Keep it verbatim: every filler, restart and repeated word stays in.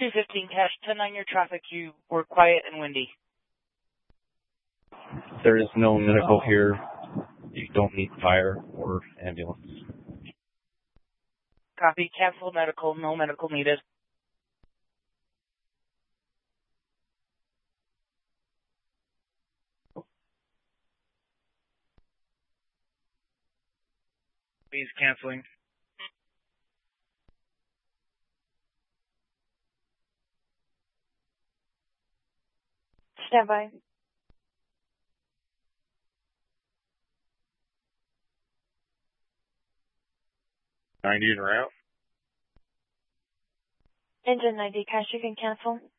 two fifteen cash, ten nine your traffic. You were quiet and windy. There is no medical here. You don't need fire or ambulance. Copy. Cancel medical. No medical needed. Please canceling. Stand by. ninety en route. Engine ninety, cash, you can cancel.